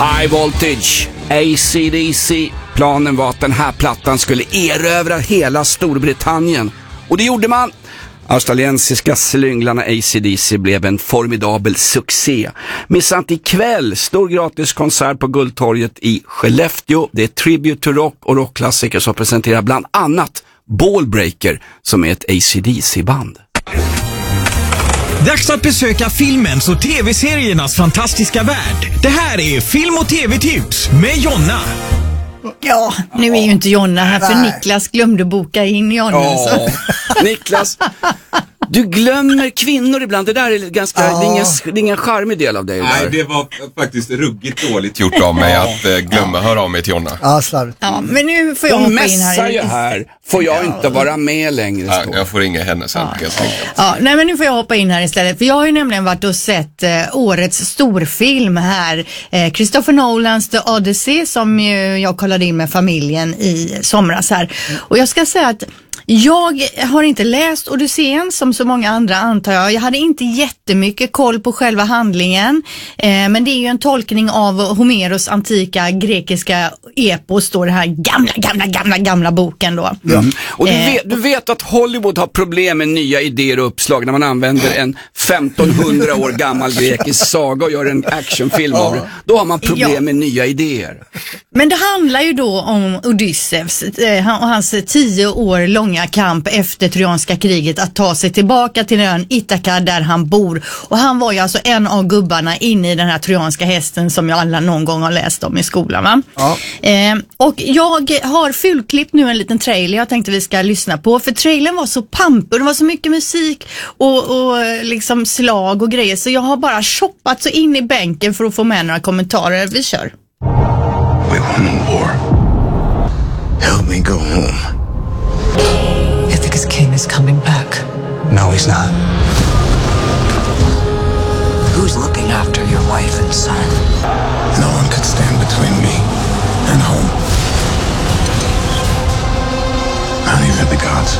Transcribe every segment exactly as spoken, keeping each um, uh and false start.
High Voltage, A C D C. Planen var att den här plattan skulle erövra hela Storbritannien. Och det gjorde man. Australiensiska slynglarna A C D C blev en formidabel succé. Missa inte ikväll, stor gratis konsert på Guldtorget i Skellefteå. Det är Tribute to Rock och rockklassiker som presenterar bland annat Ballbreaker, som är ett A C D C-band. Dags att besöka filmens och tv-seriernas fantastiska värld. Det här är Film- och tv-tips med Jonna. Ja, nu är ju inte Jonna här för Niklas glömde boka in Jonna. Ja, Niklas, du glömmer kvinnor ibland. Det där är ganska, ja. det, är ingen, det är ingen charmig del av dig. Nej, där. Det var faktiskt ruggigt dåligt gjort av mig att äh, glömma höra av mig till Jonna. Ja, slarvigt. Ja, men nu får jag Hon hoppa in här. Hon mässar ju här. Får jag inte vara med längre? Ja, jag får ringa henne sen. Ja. Ja, nej, men nu får jag hoppa in här istället. För jag har ju nämligen varit och sett eh, årets storfilm här. Eh, Christopher Nolans The Odyssey, som ju jag kollade in med familjen i somras här. Och jag ska säga att jag har inte läst Odysseen som så många andra, antar jag. Jag hade inte jättemycket koll på själva handlingen. Eh, men det är ju en tolkning av Homeros antika grekiska epos, då, den här gamla, gamla, gamla, gamla boken då. Mm. Och du, Eh, vet, du vet att Hollywood har problem med nya idéer och uppslag när man använder en femtonhundra år gammal grekisk saga och gör en actionfilm av det. Då har man problem ja. med nya idéer. Men det handlar ju då om Odysseus eh, och hans tio år långa kamp efter trojanska kriget att ta sig tillbaka till ön Ithaka där han bor. Och han var ju alltså en av gubbarna inne i den här trojanska hästen som jag alla någon gång har läst om i skolan, va? Ja. Eh, och jag har fullklippt nu en liten trailer jag tänkte vi ska lyssna på, för trailern var så pampig och det var så mycket musik och, och liksom slag och grejer, så jag har bara shoppat så in i bänken för att få med några kommentarer. Vi kör. We won the war. Help me go home. You think his king is coming back? No, he's not. Who's looking after your wife and son? No one could stand between me and home. Not even the gods.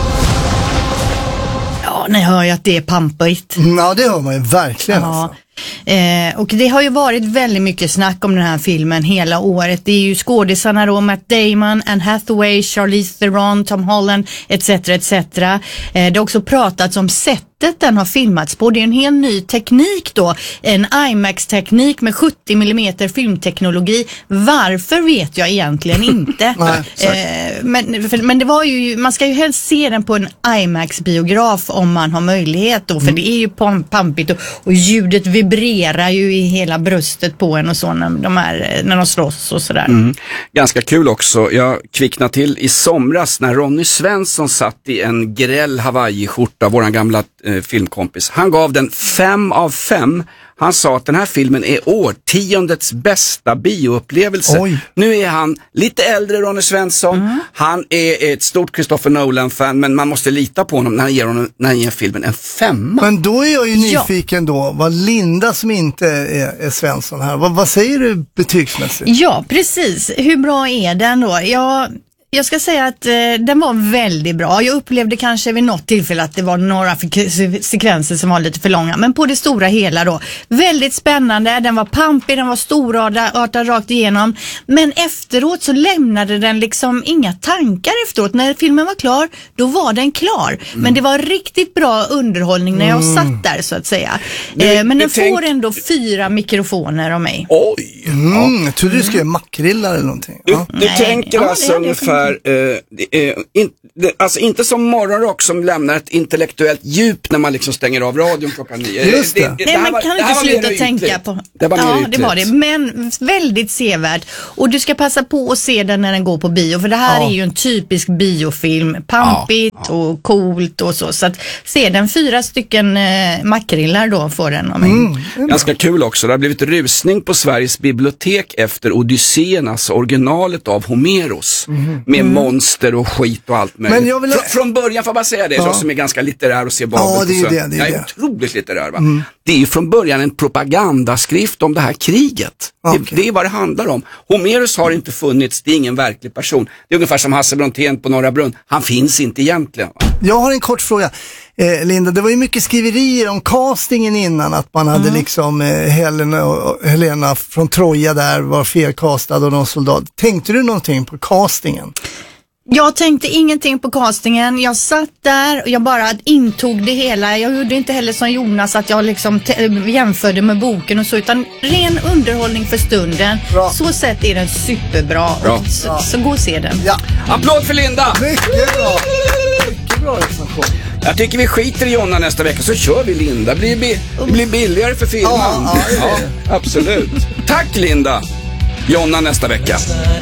Ja, ni hör ju att det är pampigt. Ja, det hör man ju verkligen. Ja. Alltså. Eh, och det har ju varit väldigt mycket snack om den här filmen hela året. Det är ju skådisarna då, Matt Damon, Anne Hathaway, Charlize Theron, Tom Holland etc etc. Eh, det har också pratats om sättet den har filmats på. Det är en helt ny teknik då, en IMAX-teknik med sjuttio millimeter filmteknologi. Varför vet jag egentligen inte. Nej, eh, men, för, men det var ju, man ska ju helst se den på en IMAX-biograf om man har möjlighet då, för mm. det är ju pampigt och, och ljudet vibrerar ju i hela bröstet på en och så när de, är, när de slåss och sådär. Mm. Ganska kul också. Jag kvicknade till i somras när Ronny Svensson satt i en gräll Hawaii-skjorta, våran gamla eh, filmkompis. Han gav den fem av fem. Han sa att den här filmen är årtiondets bästa bioupplevelse. Oj. Nu är han lite äldre, Ronny Svensson. Mm. Han är ett stort Christopher Nolan-fan, men man måste lita på honom när han ger, honom, när han ger filmen en femma. Men då är jag ju nyfiken ja. då. Vad Linda som inte är, är Svensson här. Vad, vad säger du betygsmässigt? Ja, precis. Hur bra är den då? Jag... Jag ska säga att eh, den var väldigt bra. Jag upplevde kanske vid något tillfälle att det var några sekvenser som var lite för långa. Men på det stora hela då. Väldigt spännande. Den var pampig, den var storartad rakt igenom. Men efteråt så lämnade den liksom inga tankar efteråt. När filmen var klar, då var den klar. Mm. Men det var riktigt bra underhållning när jag mm. satt där så att säga. Du, eh, men den tänk... får ändå fyra mikrofoner av mig. Oj! Mm, jag trodde du skulle göra makrillar eller någonting. Du, ja. du tänker ja, alltså ungefär Uh, uh, in, det, alltså inte som morgonrock som lämnar ett intellektuellt djup när man liksom stänger av radion klockan nio. Just det. det, det Nej, man var, kan inte sluta tänka på. Det var ja, det var det. Men väldigt sevärd. Och du ska passa på att se den när den går på bio. För det här ja. är ju en typisk biofilm. Pampigt ja. och coolt och så. Så att se den, fyra stycken uh, makrillar då får den av mig. Mm. Ganska kul också. Det har blivit rusning på Sveriges bibliotek efter Odysséernas originalet av Homeros. Mm. Med Mm. monster och skit och allt möjligt. Men jag vill... Frå, från början får jag bara säga det, ja. jag som är ganska litterär och ser bakåt. Ja, det är och så. det, det är jag är det. otroligt litterär, va? Mm. Det är ju från början en propagandaskrift om det här kriget. Okay. Det, det är vad det handlar om. Homerus har inte funnits, det är ingen verklig person. Det är ungefär som Hasse Brontén på Norra Brunn. Han finns inte egentligen. Jag har en kort fråga. Eh, Linda, det var ju mycket skriverier om castingen innan, att man hade mm. liksom eh, Helena, och, Helena från Troja där var felkastad och någon soldat. Tänkte du någonting på castingen? Jag tänkte ingenting på castingen. Jag satt där och jag bara intog det hela. Jag gjorde inte heller som Jonas att jag liksom t- jämförde med boken och så, utan ren underhållning för stunden. Bra. Så sett är den superbra. Bra. Och så, så gå och se den. Ja. Applåd för Linda! Mycket bra! Mycket bra recension. Jag tycker vi skiter i Jonna nästa vecka, så kör vi Linda. Det blir, bi- det blir billigare för firman. Ja, ja, ja, absolut. Tack Linda! Jonna nästa vecka.